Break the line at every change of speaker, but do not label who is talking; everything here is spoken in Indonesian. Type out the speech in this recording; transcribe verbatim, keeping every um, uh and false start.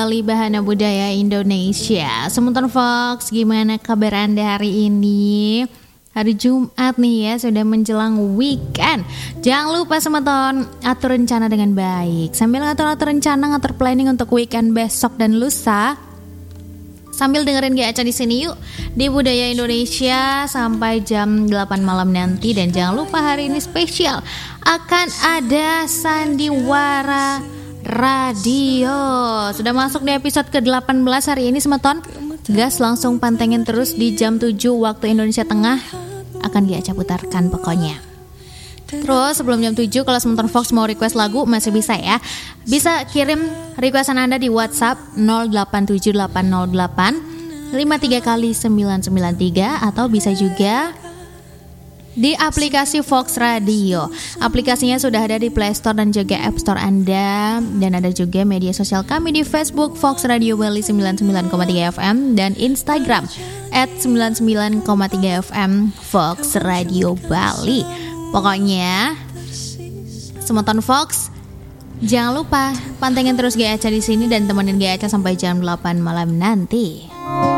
Kali Bahana Budaya Indonesia. Sementara Fox, gimana kabar Anda hari ini? Hari Jumat nih ya, sudah menjelang weekend. Jangan lupa semeton atur rencana dengan baik. Sambil ngatur-atur rencana, ngatur planning untuk weekend besok dan lusa. Sambil dengerin G A C A di sini yuk di Budaya Indonesia sampai jam delapan malam nanti. Dan jangan lupa hari ini spesial, akan ada Sandiwara Radio. Sudah masuk di episode ke delapan belas hari ini semeton. Gas langsung pantengin terus di jam tujuh waktu Indonesia Tengah. Akan G A C A putarkan pokoknya. Terus sebelum jam tujuh kalau semeton Fox mau request lagu masih bisa ya. Bisa kirim requestan Anda di WhatsApp nol delapan tujuh delapan nol delapan lima tiga kali sembilan sembilan tiga. Atau bisa juga di aplikasi Fox Radio. Aplikasinya sudah ada di Play Store dan juga App Store Anda. Dan ada juga media sosial kami di Facebook Fox Radio Bali sembilan puluh sembilan koma tiga F M dan Instagram at sembilan puluh sembilan koma tiga F M Fox Radio Bali. Pokoknya semeton Fox, jangan lupa pantengin terus G A C A di sini dan temenin G A C A sampai jam delapan malam nanti.